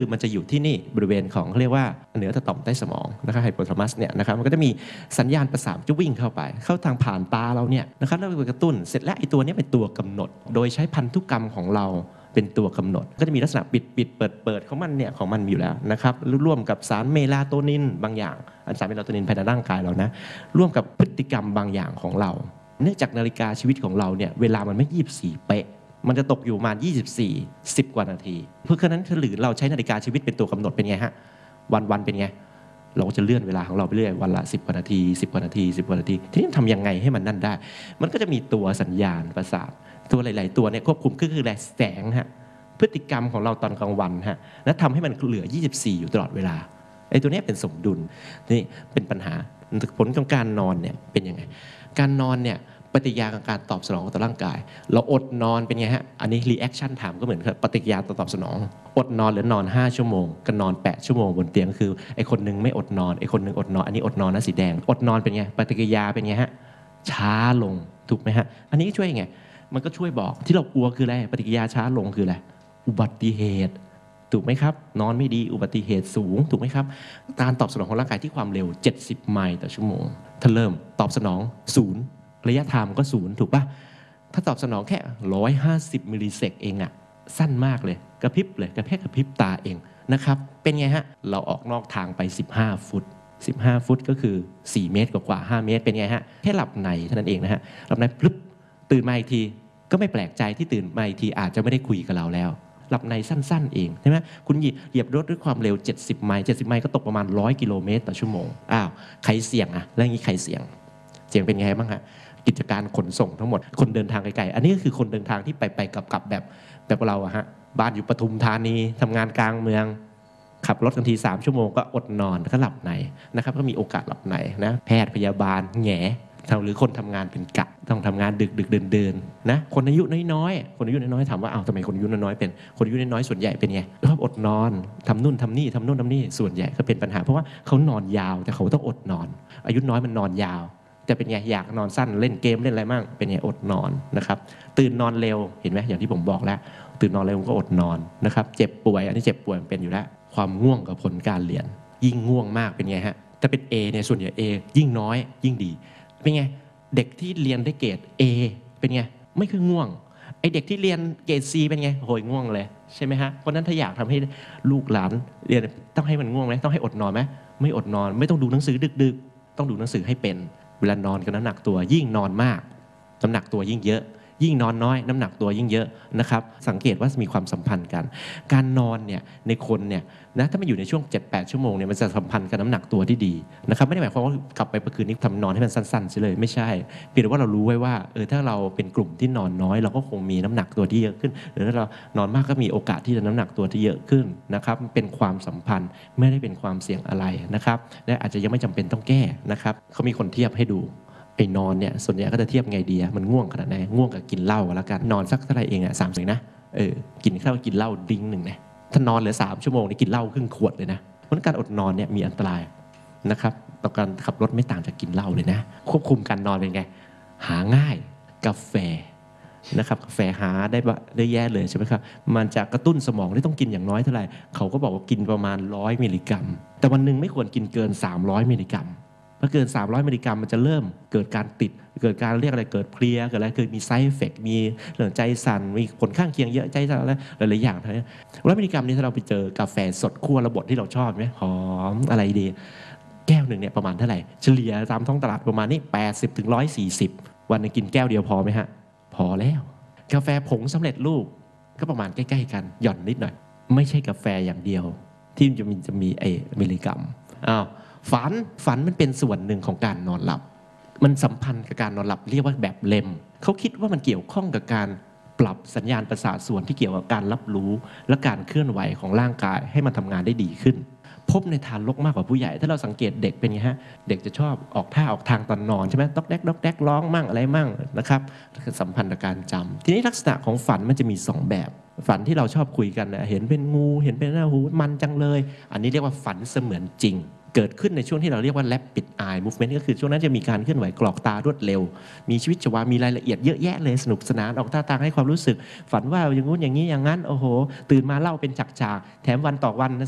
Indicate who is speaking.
Speaker 1: คือมันจะอยู่ที่นี่บริเวณของเขาเรียกว่าเหนือต่อมใต้สมองนะครับไฮโปทาลัมัสเนี่ยนะครับมันก็จะมีสัญญาณประสาทจะวิ่งเข้าไปเข้าทางผ่านตาเราเนี่ยนะครับแล้วไปกระตุ้นเสร็จแล้วไอ้ตัวนี้เป็นตัวกำหนดโดยใช้พันธุกรรมของเราเป็นตัวกำหนดก็จะมีลักษณะปิดเปิดของมันเนี่ยของมันอยู่แล้วนะครับร่วมกับสารเมลาโทนินบางอย่างสารเมลาโทนินภายในร่างกายเรานะร่วมกับพฤติกรรมบางอย่างของเราเนื่องจากนาฬิกาชีวิตของเราเนี่ยเวลามันไม่24เป๊ะมันจะตกอยู่ประมาณ24 10 กว่านาทีเพราะฉะนั้นหรือเราใช้นาฬิกาชีวิตเป็นตัวกำหนดเป็นไงฮะวันเป็นไงเราจะเลื่อนเวลาของเราไปเรื่อยวันละ10 กว่านาที10 กว่านาที10 กว่านาทีทีนี้ทำยังไงให้มันนั่นได้มันก็จะมีตัวสัญญาณประสาทตัวหลายๆตัวเนี่ยควบคุมก็คือแสงฮะพฤติกรรมของเราตอนกลางวันฮะและทำให้มันเหลือ24อยู่ตลอดเวลาไอ้ตัวนี้เป็นสมดุลนี่เป็นปัญหาผลของการนอนเนี่ยเป็นยังไงการนอนเนี่ยปฏิกิริยากับการตอบสนองต่อร่างกายเราอดนอนเป็นไงฮะอันนี้ reaction time ก็เหมือนกับปฏิกิริยาต่อตอบสนองอดนอนหรือนอน5 ชั่วโมงกับนอน8 ชั่วโมงบนเตียงคือไอ้คนนึงไม่อดนอนไอ้คนนึงอดนอนอันนี้อดนอนนะสีแดงอดนอนเป็นไงปฏิกิริยาเป็นไงฮะช้าลงถูกไหมฮะอันนี้ช่วยไงมันก็ช่วยบอกที่เรากลัวคืออะไรปฏิกิริยาช้าลงคืออะไรอุบัติเหตุถูกไหมครับนอนไม่ดีอุบัติเหตุสูงถูกไหมครับการตอบสนองของร่างกายที่ความเร็ว70 ไมล์ต่อชั่วโมงถ้าเริ่มตอบสนอง0ระยะทางก็0ถูกป่ะถ้าตอบสนองแค่150 มิลลิเซกเองอะสั้นมากเลยกระพริบเลยกระพริบตาเองนะครับเป็นไงฮะเราออกนอกทางไป15 ฟุต15 ฟุตก็คือ4 เมตรกว่า5 เมตรเป็นไงฮะแค่หลับในเท่านั้นเองนะฮะหลับในปุ๊บตื่นมาอีกทีก็ไม่แปลกใจที่ตื่นมาอีกทีอาจจะไม่ได้คุยกับเราแล้วหลับในสั้นๆเองใช่ไหมคุณเหยียบรถด้วยความเร็ว70 ไมล์70 ไมล์ก็ตกประมาณ100 กิโลเมตรต่อชั่วโมงอ้าวใครเสี่ยงอะแล้วอย่างนี้ใครเสี่ยงเป็นไงบ้างฮะกิจการขนส่งทั้งหมดคนเดินทางไกลๆอันนี้ก็คือคนเดินทางที่ไปกลับแบบเราอะฮะบ้านอยู่ปทุมธานีทำงานกลางเมืองขับรถกันที3 ชั่วโมงก็อดนอนก็หลับในนะครับก็มีโอกาสหลับในนะแพทย์พยาบาลแหงหรือคนทำงานเป็นกะต้องทำงานดึกเดินนะคนอายุน้อยๆคนอายุน้อยๆถามว่าอ้าวทำไมคนอายุน้อยๆเป็นคนอายุน้อยๆส่วนใหญ่เป็นไงชอบอดนอนทำนู่นทำนี่ส่วนใหญ่ก็เป็นปัญหาเพราะว่าเขานอนยาวแต่เขาต้องอดนอนอายุน้อยมันนอนยาวจะเป็นไงอยากนอนสั้นเล่นเกมเล่นอะไรมั่งเป็นไงอดนอนนะครับตื่นนอนเร็วเห็นไหมอย่างที่ผมบอกแล้วตื่นนอนเร็วก็อดนอนนะครับเจ็บป่วยอันนี้เจ็บป่วยเป็นอยู่แล้วความง่วงกับผลการเรียนยิ่งง่วงมากเป็นไงฮะถ้าเป็น A เนี่ยส่วนใหญ่ A ยิ่งน้อยยิ่งดีเป็นไงเด็กที่เรียนได้เกรด A เป็นไงไม่คือง่วงไอเด็กที่เรียนเกรด C เป็นไงโหยง่วงเลยใช่ไหมฮะเพราะนั้นถ้าอยากทำให้ลูกหลานเรียนต้องให้มันง่วงไหมต้องให้อดนอนไหมไม่อดนอนไม่ต้องดูหนังสือดึกๆต้องดูหนังสือให้เป็นเวลานอนกับน้ำหนักตัวยิ่งนอนมากน้ำหนักตัวยิ่งเยอะยิ่งนอนน้อยน้ำหนักตัวยิ่งเยอะนะครับสังเกตว่ามีความสัมพันธ์กันการนอนเนี่ยในคนเนี่ยนะถ้ามันอยู่ในช่วง 7-8 ชั่วโมงเนี่ยมันจะสัมพันธ์กับน้ำหนักตัวที่ดีนะครับไม่ได้หมายความว่ากลับไปเมื่อคืนนี้ทำนอนให้มันสั้นๆเฉยเลยไม่ใช่เพียงแต่ว่าเรารู้ไว้ว่าถ้าเราเป็นกลุ่มที่นอนน้อยเราก็คงมีน้ำหนักตัวที่เยอะขึ้นหรือถ้าเรานอนมากก็มีโอกาสที่จะน้ำหนักตัวที่เยอะขึ้นนะครับเป็นความสัมพันธ์ไม่ได้เป็นความเสี่ยงอะไรนะครับและอาจจะยังไม่จำเป็นต้องแก้นะครับเขามีคนเทียบให้ดูไอ้นอนเนี่ยส่วนใหญ่ก็จะเทียบไงดีมันง่วงขนาดไหนง่วงกับกินเหล้าแล้วกันนอนสักเท่าไหร่เอง30นะกินข้าวกินเหล้าดิ้งหนึ่งนะถ้านอนเหลือ3 ชั่วโมงนี่กินเหล้าครึ่งขวดเลยนะเพราะการอดนอนเนี่ยมีอันตรายนะครับต่อการขับรถไม่ต่างจากกินเหล้าเลยนะควบคุมการนอนเป็นไงหาง่ายกาแฟนะครับกาแฟหาได้แย่เลยใช่ไหมครับมันจะกระตุ้นสมองที่ต้องกินอย่างน้อยเท่าไหร่เขาก็บอกว่ากินประมาณ100 มิลลิกรัมแต่วันหนึ่งไม่ควรกินเกิน300 มิลลิกรัมพอเกิน300 มิลลิกรัมมันจะเริ่มเกิดการติดเกิดการเรียกอะไรเกิดเพลียเกิดอะไรคือมีไซด์เอฟเฟกต์มีเรื่องใจสั่นมีผลข้างเคียงเยอะใจสั่นอะไรหลายๆอย่างทั้งนี้100 มิลลิกรัมนี้ถ้าเราไปเจอกาแฟสดคั่วระบดที่เราชอบไหมหอมอะไรดีแก้วหนึ่งเนี่ยประมาณเท่าไหร่เฉลี่ยตามท้องตลาดประมาณนี้80 ถึง 140วันนึงกินแก้วเดียวพอไหมฮะพอแล้วกาแฟผงสำเร็จรูปก็ประมาณใกล้ๆกันหย่อนนิดหน่อยไม่ใช่กาแฟอย่างเดียวที่จะมีมิลลิกรัมฝันมันเป็นส่วนหนึ่งของการนอนหลับมันสัมพันธ์กับการนอนหลับเรียกว่าแบบเลมเขาคิดว่ามันเกี่ยวข้องกับการปรับสัญญาณประสาทส่วนที่เกี่ยวกับการรับรู้และการเคลื่อนไหวของร่างกายให้มันทำงานได้ดีขึ้นพบในทารกมากกว่าผู้ใหญ่ถ้าเราสังเกตเด็กเป็นไงฮะเด็กจะชอบออกท่าออกทางตอนนอนใช่ไหมต๊อกแดกร้องมั่งอะไรมั่งนะครับสัมพันธ์กับการจำทีนี้ลักษณะของฝันมันจะมี2 แบบฝันที่เราชอบคุยกันนะเห็นเป็นงูเห็นเป็นหูมันจังเลยอันนี้เรียกว่าฝันเสมือนจริงเกิดขึ้นในช่วงที่เราเรียกว่า rapid eye movement ก็คือช่วงนั้นจะมีการเคลื่อนไหวกรอกตารวดเร็วมีชีวิตชีวามีรายละเอียดเยอะแยะเลยสนุกสนานออกท่าทางให้ความรู้สึกฝันว่าอย่างงู้นอย่างนี้อย่างนั้นโอ้โหตื่นมาเล่าเป็นฉากๆแถมวันต่อวัน